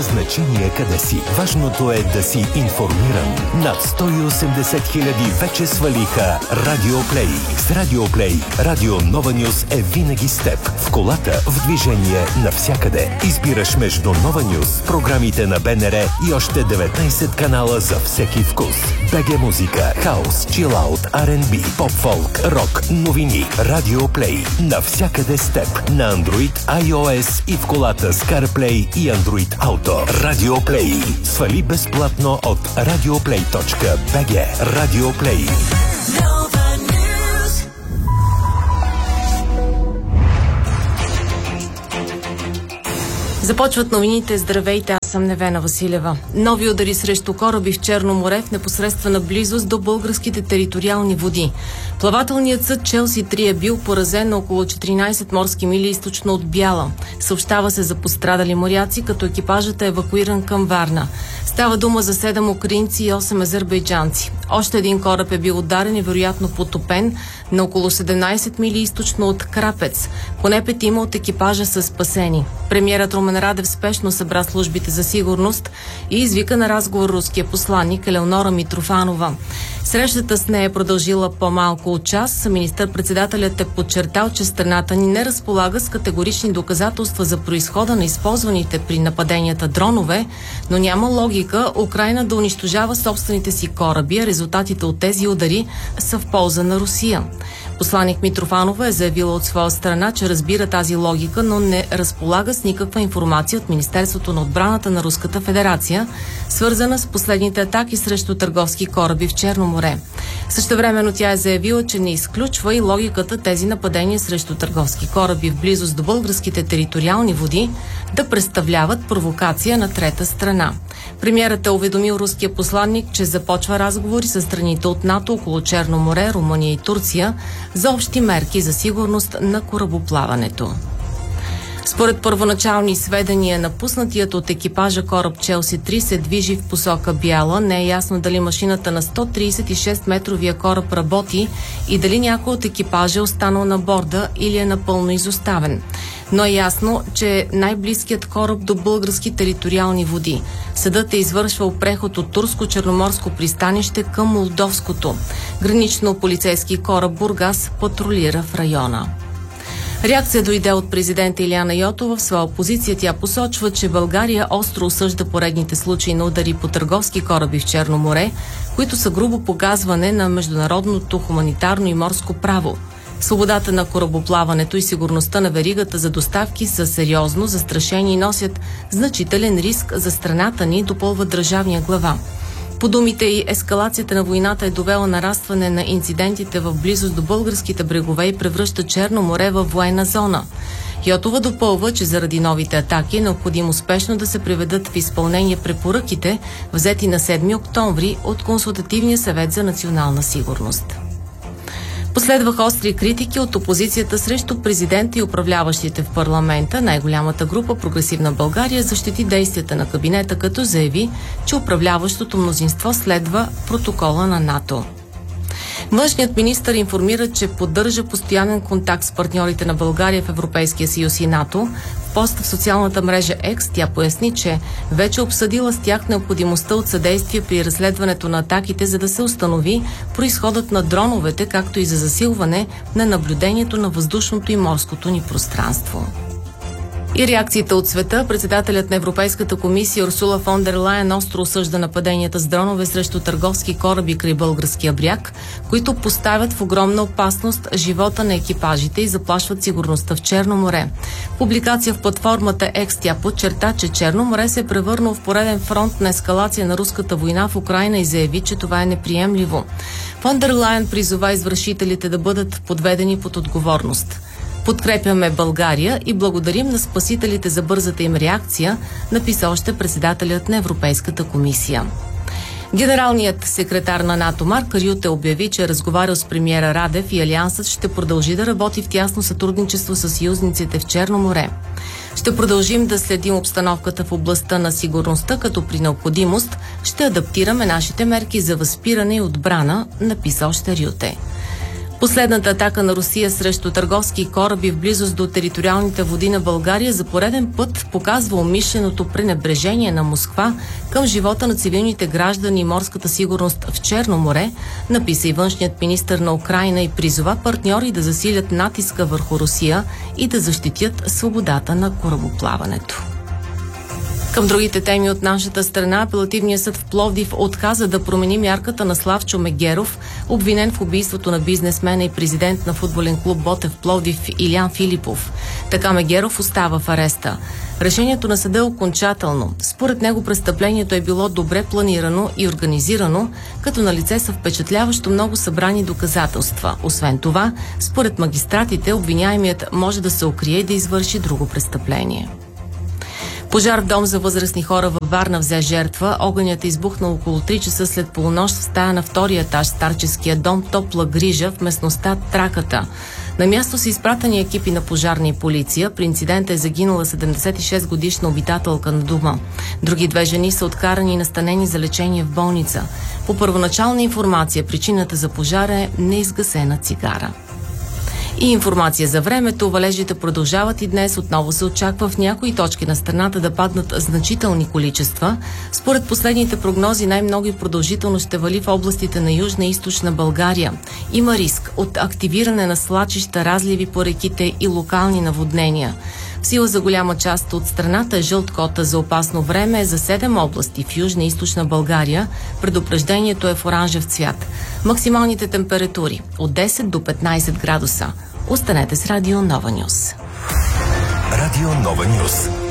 значение къде си. Важното е да си информиран. Над 180 хиляди вече свалиха Радиоплей. С Радиоплей Радио Нова Нюс е винаги с теб. В колата, в движение, навсякъде. Избираш между Нова Нюс, програмите на БНР и още 19 канала за всеки вкус. БГ музика, хаус, чилаут, R&B, поп-фолк, рок, новини. Радиоплей. Навсякъде с теб. На Android, iOS и в колата с CarPlay и Android Auto. Радиоплей. Свали безплатно от radioplay.bg. Радиоплей. Започват новините. Здравейте, аз съм Невена Василева. Нови удари срещу кораби в Черно море в непосредствена близост до българските териториални води. Плавателният съд Челси 3 е бил поразен на около 14 морски мили източно от Бяла. Съобщава се за пострадали моряци, като екипажът е евакуиран към Варна. Става дума за 7 украинци и 8 азербайджанци. Още един кораб е бил ударен и вероятно потопен на около 17 мили източно от Крапец. Поне 5 от екипажа са спасени. Премиерът Румен Радев спешно събра службите за сигурност и извика на разговор руския посланник Елеонора Митрофанова. Срещата с нея е продължила по-малко от час. Министър-председателят е подчертал, че страната ни не разполага с категорични доказателства за произхода на използваните при нападенията дронове, но няма логика Украйна да унищожава собствените си кораби, а резултатите от тези удари са в полза на Русия. Посланник Митрофанова е заявила от своя страна, че разбира тази логика, но не разполага с никаква информация от Министерството на отбраната на Руската федерация, свързана с последните атаки срещу търговски кораби в Черно море. Същевременно тя е заявила, че не изключва и логиката тези нападения срещу търговски кораби в близост до българските териториални води да представляват провокация на трета страна. Премиерът е уведомил руския посланник, че започва разговори с страните от НАТО около Черно море, Румъния и Турция за общи мерки за сигурност на корабоплаването. Според първоначални сведения, напуснатият от екипажа кораб Челси 3 се движи в посока Бяла. Не е ясно дали машината на 136-метровия кораб работи и дали някой от екипажа е останал на борда или е напълно изоставен. Но е ясно, че най-близкият кораб до български териториални води. Съдът е извършвал преход от турско-черноморско пристанище към молдовското. Гранично-полицейски кораб Бургас патрулира в района. Реакция дойде от президента Илияна Йотова. В своя позиция тя посочва, че България остро осъжда поредните случаи на удари по търговски кораби в Черно море, които са грубо погазване на международното хуманитарно и морско право. Свободата на корабоплаването и сигурността на веригата за доставки са сериозно застрашени и носят значителен риск за страната ни, допълва държавния глава. По думите й, ескалацията на войната е довела нарастване на инцидентите в близост до българските брегове и превръща Черно море във военна зона. Йотова допълва, че заради новите атаки е необходимо спешно да се приведат в изпълнение препоръките, взети на 7 октомври от Консултативния съвет за национална сигурност. Последваха остри критики от опозицията срещу президента и управляващите в парламента. Най-голямата група Прогресивна България защити действията на кабинета, като заяви, че управляващото мнозинство следва протокола на НАТО. Външният министър информира, че поддържа постоянен контакт с партньорите на България в Европейския съюз и НАТО. В пост в социалната мрежа X тя поясни, че вече обсъдила с тях необходимостта от съдействие при разследването на атаките, за да се установи произходът на дроновете, както и за засилване на наблюдението на въздушното и морското ни пространство. И реакциите от света. Председателят на Европейската комисия Урсула фон дер Лайен остро осъжда нападенията с дронове срещу търговски кораби край българския бряг, които поставят в огромна опасност живота на екипажите и заплашват сигурността в Черно море. Публикация в платформата X тя подчерта, че Черно море се е превърнало в пореден фронт на ескалация на руската война в Украйна и заяви, че това е неприемливо. Фон дер Лайен призова извършителите да бъдат подведени под отговорност. Подкрепяме България и благодарим на спасителите за бързата им реакция, написа още председателят на Европейската комисия. Генералният секретар на НАТО Марк Рюте обяви, че е разговарял с премиера Радев и Алиансът ще продължи да работи в тясно сътрудничество с съюзниците в Черно море. Ще продължим да следим обстановката в областта на сигурността, като при необходимост ще адаптираме нашите мерки за възпиране и отбрана, написа още Рюте. Последната атака на Русия срещу търговски кораби в близост до териториалните води на България за пореден път показва умишленото пренебрежение на Москва към живота на цивилните граждани и морската сигурност в Черно море, написа и външният министър на Украйна и призова партньори да засилят натиска върху Русия и да защитят свободата на корабоплаването. Към другите теми от нашата страна, апелативният съд в Пловдив отказа да промени мярката на Славчо Мегеров, обвинен в убийството на бизнесмена и президент на футболен клуб Ботев Пловдив Илиян Филипов. Така Мегеров остава в ареста. Решението на съда е окончателно. Според него престъплението е било добре планирано и организирано, като налице са впечатляващо много събрани доказателства. Освен това, според магистратите, обвиняемият може да се укрие и да извърши друго престъпление. Пожар в дом за възрастни хора във Варна взе жертва. Огънят е избухнал около 3 часа след полунощ в стая на втория етаж старческия дом Топла грижа в местността Траката. На място са изпратени екипи на пожарна и полиция. При инцидента е загинала 76-годишна обитателка на дома. Други 2 жени са откарани и настанени за лечение в болница. По първоначална информация, причината за пожара е неизгасена цигара. И информация за времето. Валежите продължават и днес. Отново се очаква в някои точки на страната да паднат значителни количества. Според последните прогнози най-много и продължително ще вали в областите на Южна и Източна България. Има риск от активиране на свлачища, разливи по реките и локални наводнения. В сила за голяма част от страната е жълт код за опасно време за 7 области в Южна и Източна България. Предупреждението е в оранжев цвят. Максималните температури от 10 до 15 градуса. Останете с Радио Нова Нюс. Радио Нова Нюс.